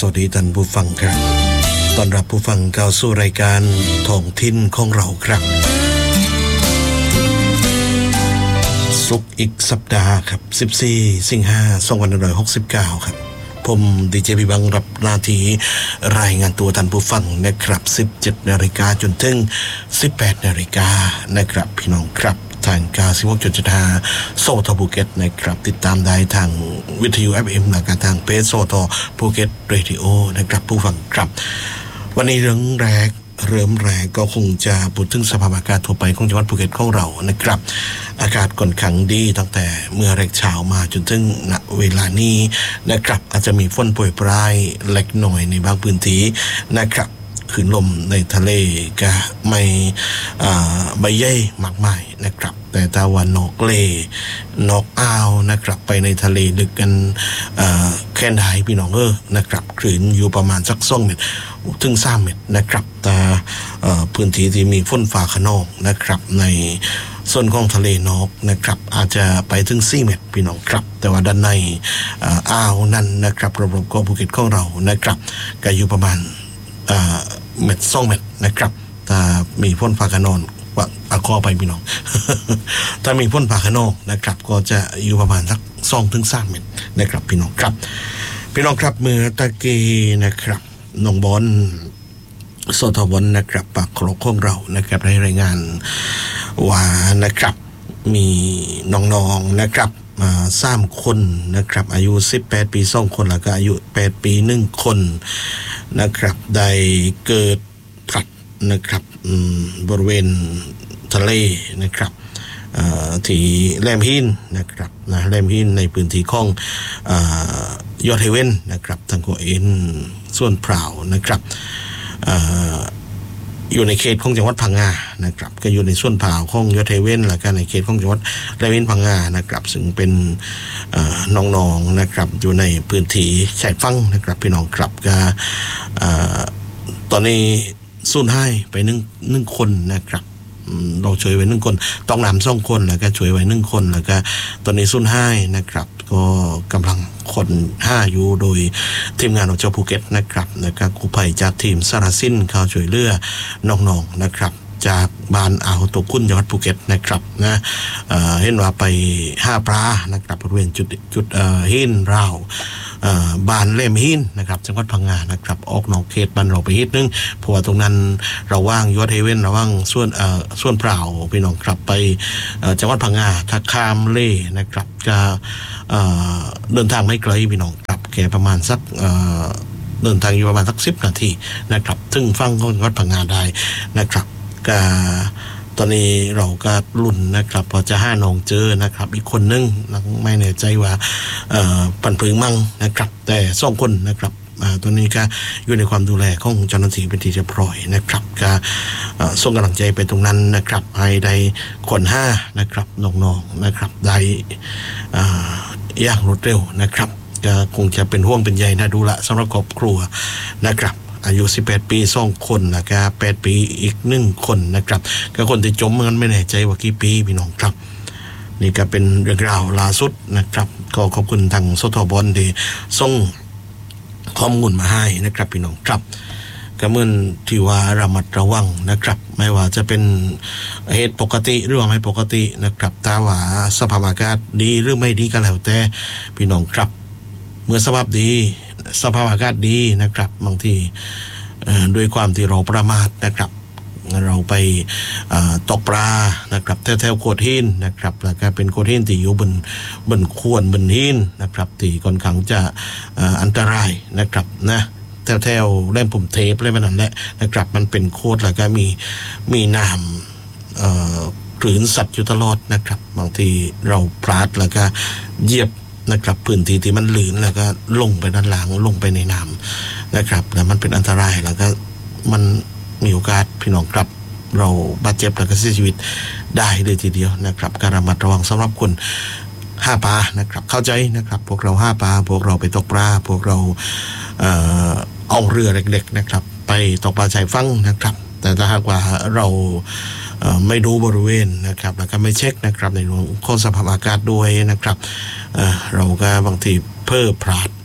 วัสดีท่านผู้ฟังครับต้อนรับผู้ฟังเข้าสู่รายการท้องถิ่นของเราครับศุกร์อีกสัปดาห์ครับ14สิงหาคม2569ครับผมดีเจพี่บังรับหน้าที่รายงานตัวท่านผู้ฟังนะครับ 17 นาฬิกาจนถึง 18 นาฬิกานะครับพี่น้องครับทาง96.5โซทภูเก็ตนะครับติดตามได้ทางวิทยุ FM และทางเพจโซทภูเก็ตเรดิโอนะครับผู้ฟังครับวันนี้เริ่มแรกก็คงจะพูดถึงสภาพอากาศทั่วไปของจังหวัดภูเก็ตของเรานะครับอากาศค่อนข้างดีตั้งแต่เมื่อแรกเช้ามาจนถึงณเวลานี้นะครับอาจจะมีฝนโปรยปรายเล็กน้อยในบางพื้นที่นะครับคลื่นลมในทะเลก็ไม่ใบใหญ่มากมายนะครับแต่ตะวันนอกเลนอกอ่าวนะครับไปในทะเลลึกกันแค่ไหนพี่น้องนะครับคลื่นอยู่ประมาณสัก2 เมตรถึง3 เมตรนะครับแต่พื้นที่ที่มีฝนฟ้าคะนองนะครับในส่วนของทะเลนอกนะครับอาจจะไปถึง4 เมตรพี่น้องครับแต่ว่าด้านในอ่าวนั้นนะครับรอบๆเกาะภูเก็ตของเรานะครับก็อยู่ประมาณเม็ด2 เม็ดนะครับถ้ามีฝนฟ้าคะนองขอไปพี่น้อง ถ้ามีฝนฟ้าคะนองนะครับก็จะอยู่ประมาณสัก2 ถึง 3 เม็ดนะครับพี่น้องครับพี่น้องครับเมื่อตะกี้นะครับน้องบอลโซทบอลนะครับปากครกของเรานะครับได้รายงานว่านะครับมีน้องๆนะครับ3 คนนะครับอายุ18 ปี2 คนแล้วก็อายุ8 ปี1 คนนะครับได้เกิดพลัดนะครับบริเวณทะเลนะครับที่แหลมหินนะครับนะแหลมหินในพื้นที่ของยอดเทเว่นนะครับทางโคเอ็นส่วนพราวนะครับอยู่ในเขตของจังหวัดพังงานะครับก็อยู่ในส่วนผ่าของยอดเทเว่นแล้วก็ในเขตของจังหวัดแหลมหินพังงานะครับซึ่งเป็นน้องๆนะครับอยู่ในพื้นที่ชายฝั่งนะครับพี่น้องครับก็ตอนนี้สูญหายไป1 คนนะครับเราช่วยไว้1 คนต้องนำ2 คนแล้วก็ช่วยไว้1 คนแล้วก็ตอนนี้สูญหายนะครับก็กำลังคน5อยู่โดยทีมงานของเจ้าภูเก็ตนะครับแล้วก็กู้ภัยจากทีมสารสินเข้าช่วยเหลือน้องๆนะครับจากบ้านอ่าวตกคุ้นจังหวัดภูเก็ตนะครับนะเห็นว่าไป5 ปลานะครับบริเวณจุดหินราวบ้านเล่มหินนะครับจังหวัดพังงานะครับออกนอกเขตบ้านเราไปนิดนึงเพราะว่าตรงนั้นเราว่างยอดเฮเว่นเราว่างส่วนเปล่าพี่น้องครับไปจังหวัดพังงาถ้าข้ามเล่นะครับจะเดินทางไม่ไกลพี่น้องครับแค่ประมาณสักเดินทางอยู่ประมาณสัก10 นาทีนะครับถึงฝั่งของจังหวัดพังงาได้นะครับก็ตอนนี้เราก็ลุ้นนะครับพอจะ5 น้องเจอนะครับอีกคนนึงไม่แน่ใจว่าปันพึงมั่งนะครับแต่2 คนนะครับตัวนี้ก็อยู่ในความดูแลของเจ้าหน้าที่เป็นที่เรียบร้อยนะครับก็ส่งกำลังใจไปตรงนั้นนะครับให้ได้คน5นะครับน้องๆนะครับได้อย่างรวดเร็วนะครับก็คงจะเป็นห่วงเป็นใยน่าดูละสำหรับครอบครัวนะครับอายุ18 ปี2 คนแล้วก็8 ปีอีก1 คนนะครับก็คนที่จมมันไม่แน่ใจว่ากี่ปีพี่น้องครับนี่ก็เป็นเรื่องราวล่าสุดนะครับก็ขอบคุณทางสทบที่ส่งข้อมูลมาให้นะครับพี่น้องครับก็เหมือนที่ว่าระมัดระวังนะครับไม่ว่าจะเป็นเหตุปกติหรือว่าไม่ปกตินะครับถ้าว่าสภาพอากาศดีหรือไม่ดีก็แล้วแต่พี่น้องครับเมื่อสภาพอากาศดีนะครับบางทีด้วยความที่เราประมาทนะครับเราไปตกปลานะครับแถวโขดหินนะครับแล้วก็เป็นโขดหินที่อยู่บนขวนบนหินนะครับที่ค่อนข้างจะอันตรายนะครับนะแถวแหลมผมเทปอะไรแบบนั้นแหละนะครับมันเป็นโคตรแล้วก็มีน้ำกลืนสัตว์อยู่ตลอดนะครับบางทีเราพลาดแล้วก็เหยียบนะครับพื้นที่ที่มันลื่นแล้วก็ลงไปด้านหลังลงไปในน้ำนะครับแล้วมันเป็นอันตรายแล้วก็มันมีโอกาสพี่น้องครับเราบาดเจ็บแล้วก็เสียชีวิตได้เลยทีเดียวนะครับการระมัดระวังสำหรับคน5 ปลานะครับเข้าใจนะครับพวกเรา5 ปลาพวกเราไปตกปลาพวกเราเอาเรือเล็กๆนะครับไปตกปลาชายฝั่งนะครับแต่ถ้าหากว่าเราไม่ดูบริเวณนะครับแล้วก็ไม่เช็คนะครับในเรื่องของสภาพอากาศด้วยนะครับเราก็บางทีเพ้อพลาด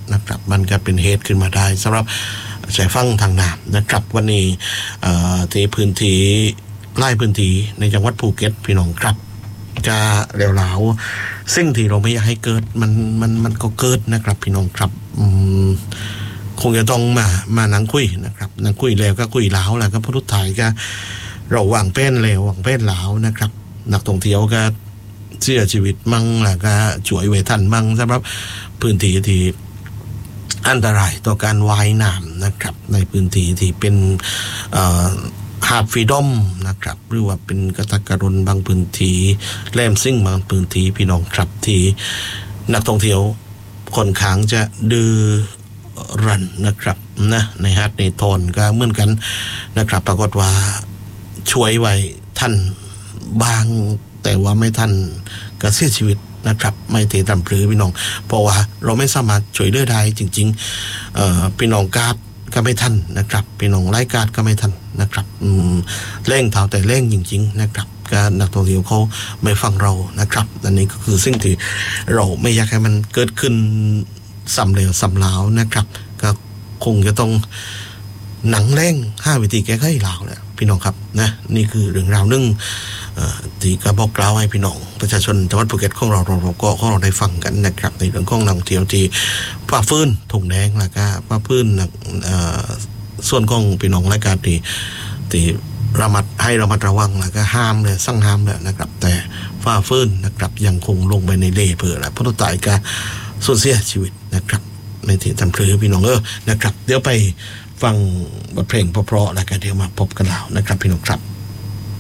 นะครับมันก็เป็นเหตุขึ้นมาได้สำหรับชายฝั่งทางน้ำนะครับวันนี้ที่พื้นที่ไล่พื้นที่ในจังหวัดภูเก็ตพี่น้องครับจะเหลวหลาวสิ่งที่เราไม่อยากให้เกิดมันก็เกิดนะครับพี่น้องครับคงจะต้องมานั่งคุยนะครับนั่งคุยแล้วก็คุยหลาวแล้วก็พุทธถ่ายก็เราวางแป้นแล้ววางแป้นหลาวนะครับนักท่องเที่ยวก็เสียชีวิตมั่งแล้วก็ช่วยไว้ทันมั่งสำหรับพื้นที่ที่อันตรายต่อการว่ายน้ำนะครับในพื้นที่ที่เป็นหาดฟรีดอมนะครับหรือว่าเป็นกระตักกระรนบางพื้นที่แหลมซิ่งบางพื้นที่พี่น้องครับที่นักท่องเที่ยวค่อนข้างจะดื้อรั้นนะครับนะในหาดในโทนก็เหมือนกันนะครับปรากฏว่าช่วยไว้ทันบางแต่ว่าไม่ทันก็เสียชีวิตนะครับไม่เทตำปรือพี่น้องเพราะว่าเราไม่สามารถช่วยเหลือได้จริงๆพี่น้องกาดก็ไม่ทันนะครับพี่น้องไล่กาดก็ไม่ทันนะครับเร่งเท้าแต่เร่งจริงๆนะครับการนักท่องเที่ยวเขาไม่ฟังเรานะครับอันนี้ก็คือสิ่งที่เราไม่อยากให้มันเกิดขึ้นซ้ำแล้วซ้ำแล้วนะครับก็คงจะต้องหนังเร่ง5วิธีแก้ไขลาวแหละพี่น้องครับนะนี่คือเรื่องราวนึงที่ก็บอกกล่าวให้พี่น้องประชาชนจังหวัดภูเก็ตของเราก็ของเราได้ฟังกันนะครับในเรื่องของนักท่องเที่ยวที่ฝ่าฟื้นถุงแดงแล้วก็ฝ่าฟื้นส่วนของพี่น้องรายการที่ระมัดระวังแล้วก็ห้ามเลยสั่งห้ามเลยนะครับแต่ฝ่าฟื้นนะครับยังคงลงไปในเล่เผื่อและผู้ตายก็สูญเสียชีวิตนะครับในที่ทำเพลพี่น้องนะครับเดี๋ยวไปฟังบทเพลงเพราะๆแล้วก็เดี๋ยวมาพบกันแล้วนะครับพี่น้องครับ